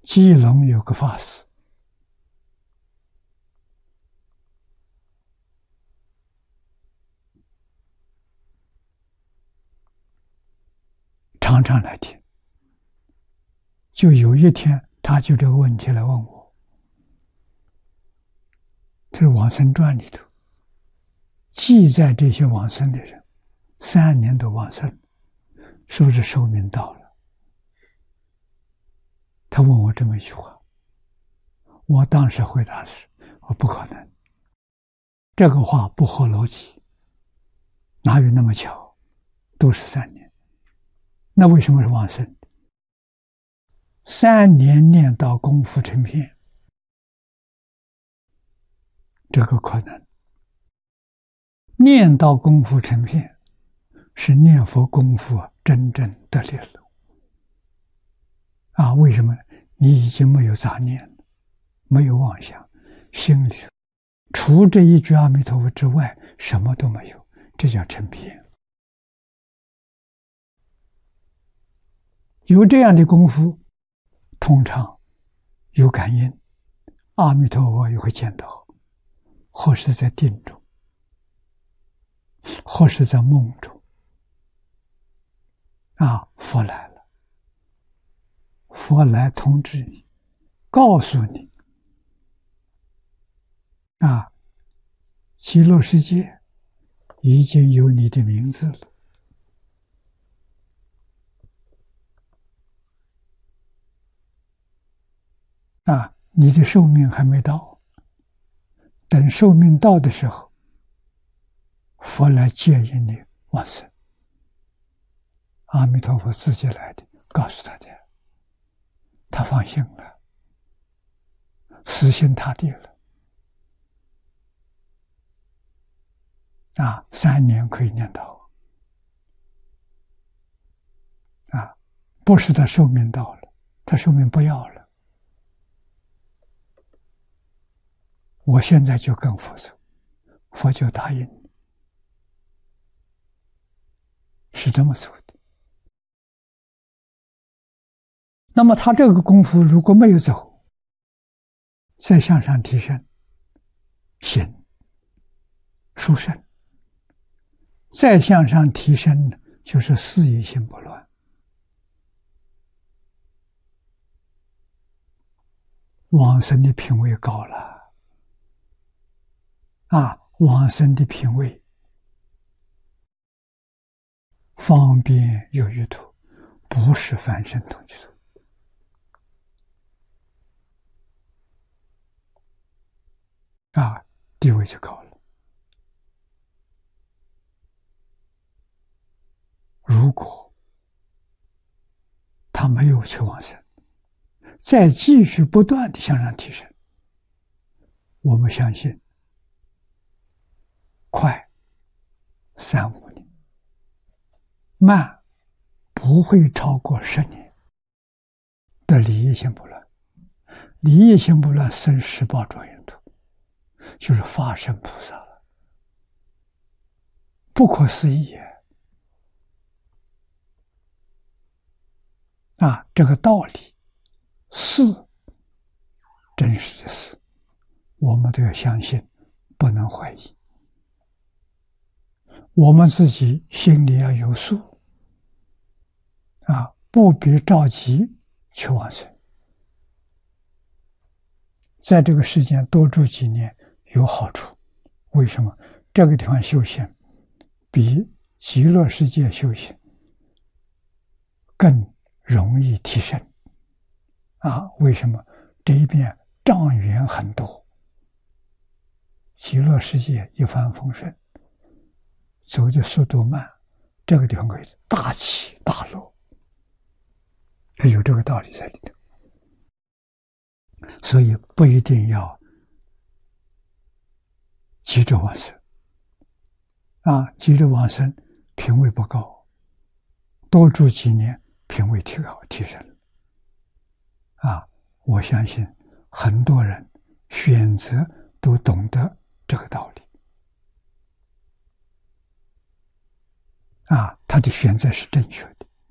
基隆有个法师，常常来听。就有一天，他就这个问题来问我，这是《往生传》里头记载这些往生的人，3年都往生，是不是寿命到了？他问我这么一句话，我当时回答是：我不可能，这个话不合逻辑，哪有那么巧？都是3年，那为什么是往生？3年念到功夫成片，这个可能。念到功夫成片，是念佛功夫真正得力了。为什么？你已经没有杂念了，没有妄想，心里除这一句阿弥陀佛之外，什么都没有，这叫成片。有这样的功夫，通常有感应，阿弥陀佛也会见到，或是在定中，或是在梦中。佛来了，佛来通知你，告诉你，极乐世界已经有你的名字了。你的寿命还没到，等寿命到的时候，佛来接引你往生。阿弥陀佛自己来的，告诉大家，他放心了，死心塌地了。3年可以念到，不是他寿命到了，他寿命不要了。我现在就跟佛说，佛就答应你，是这么说的。那么他这个功夫如果没有走，再向上提升，行殊胜，再向上提升就是事业心不乱。往生的品位高了，往生的品位方便有余土，不是凡圣同居土。地位就高了。如果他没有去往生，再继续不断的向上提升，我们相信快3-5年，慢不会超过10年的离业心不乱。离业心不乱生十报庄严土，就是法身菩萨了，不可思议也。这个道理是真实的事，我们都要相信，不能怀疑。我们自己心里要有数，不必着急去往生。在这个世间多住几年有好处，为什么？这个地方修行比极乐世界修行更容易提升。为什么？这一边障缘很多，极乐世界一帆风顺，走的速度慢，这个地方可以大起大落，它有这个道理在里头。所以不一定要急着往生，急着往生品位不高，多住几年品位提升了。我相信很多人选择都懂得这个道理。他的选择是正确的。